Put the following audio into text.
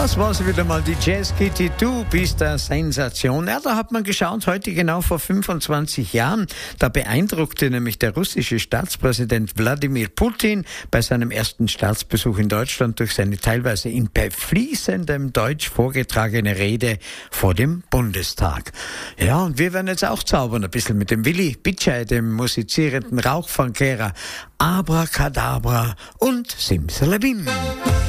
Das war's wieder mal, die Jazz Kitty, du bist eine Sensation. Ja, da hat man geschaut, heute genau vor 25 Jahren, da beeindruckte nämlich der russische Staatspräsident Wladimir Putin bei seinem ersten Staatsbesuch in Deutschland durch seine teilweise in fließendem Deutsch vorgetragene Rede vor dem Bundestag. Ja, und wir werden jetzt auch zaubern, ein bisschen mit dem Willi Bitschei, dem musizierenden Rauchfangkehrer. Abracadabra und Simsalabim.